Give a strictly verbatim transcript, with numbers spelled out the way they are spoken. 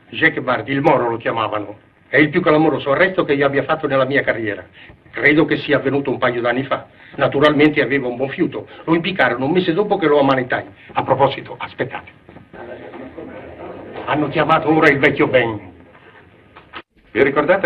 Jacques Bardi, il Moro lo chiamavano. È il più clamoroso arresto che io abbia fatto nella mia carriera. Credo che sia avvenuto un paio d'anni fa. Naturalmente aveva un buon fiuto. Lo impiccarono un mese dopo che lo ammanetai. A proposito, aspettate. Hanno chiamato ora il vecchio Ben. Vi ricordate